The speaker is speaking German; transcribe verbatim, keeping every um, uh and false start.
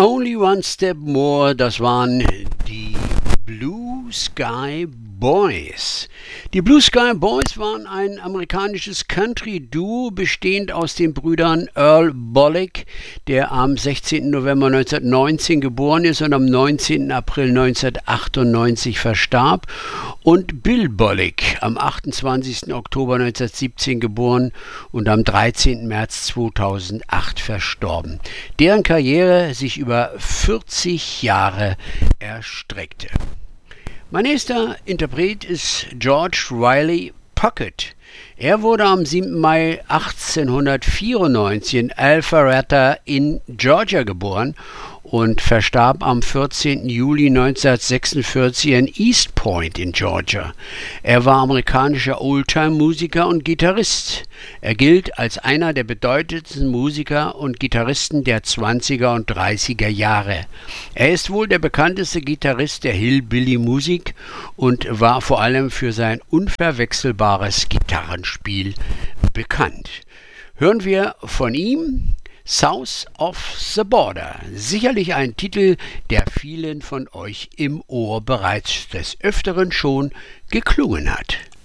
Only One Step More, das waren die Blue Sky Boys. Die Blue Sky Boys waren ein amerikanisches Country-Duo, bestehend aus den Brüdern Earl Bollick, der am sechzehnten November neunzehnhundertneunzehn geboren ist und am neunzehnten April neunzehnhundertachtundneunzig verstarb, und Bill Bollick, am achtundzwanzigsten Oktober neunzehnhundertsiebzehn geboren und am dreizehnten März zweitausendacht verstorben, deren Karriere sich über vierzig Jahre erstreckte. Mein nächster Interpret ist George Riley Puckett. Er wurde am siebten Mai achtzehnhundertvierundneunzig in Alpharetta in Georgia geboren und verstarb am vierzehnten Juli neunzehnhundertsechsundvierzig in East Point in Georgia. Er war amerikanischer Oldtime-Musiker und Gitarrist. Er gilt als einer der bedeutendsten Musiker und Gitarristen der zwanziger und dreißiger Jahre. Er ist wohl der bekannteste Gitarrist der Hillbilly-Musik und war vor allem für sein unverwechselbares Gitarrenspiel bekannt. Hören wir von ihm South of the Border, sicherlich ein Titel, der vielen von euch im Ohr bereits des Öfteren schon geklungen hat.